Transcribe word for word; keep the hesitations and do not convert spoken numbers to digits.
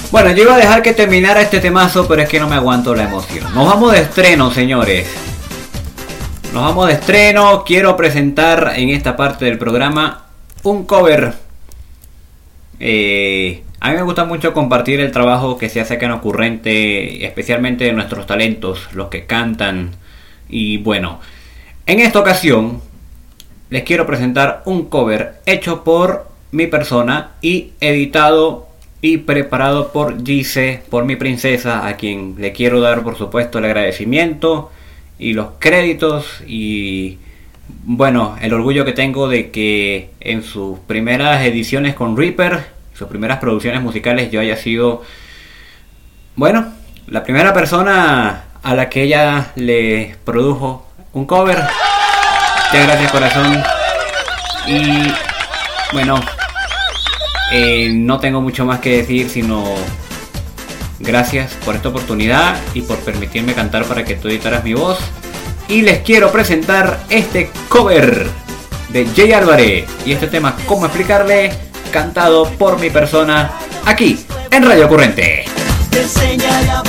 Bueno, yo iba a dejar que terminara este temazo, pero es que no me aguanto la emoción. Nos vamos de estreno, señores. Nos vamos de estreno. Quiero presentar en esta parte del programa un cover. Eh, a mí me gusta mucho compartir el trabajo que se hace acá en Ocurrente, especialmente de nuestros talentos, los que cantan. Y bueno, en esta ocasión les quiero presentar un cover hecho por mi persona y editado y preparado por Gise, por mi princesa, a quien le quiero dar por supuesto el agradecimiento y los créditos y bueno, el orgullo que tengo de que en sus primeras ediciones con Reaper, sus primeras producciones musicales, yo haya sido, bueno, la primera persona a la que ella le produjo un cover. Muchas gracias, corazón. Y bueno, Eh, no tengo mucho más que decir, sino gracias por esta oportunidad y por permitirme cantar para que tú editaras mi voz. Y les quiero presentar este cover de Jay Álvarez y este tema, ¿cómo explicarle?, cantado por mi persona aquí en Radio Ocurrente. Te enseñaré a